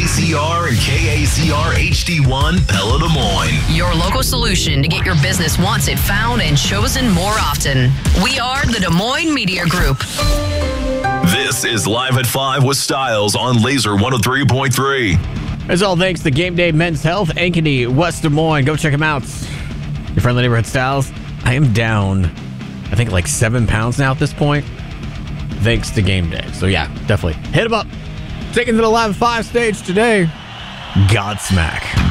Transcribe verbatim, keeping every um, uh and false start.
C R and K A C R H D one Pella Des Moines. Your local solution to get your business wanted, found, and chosen more often. We are the Des Moines Media Group. This is Live at five with Styles on Laser one oh three point three. It's all thanks to Game Day Men's Health, Ankeny, West Des Moines. Go check them out. Your friendly neighborhood Styles. I am down, I think, like seven pounds now at this point, thanks to Game Day. So, yeah, definitely hit them up. Taking to the Live at five stage today, Godsmack.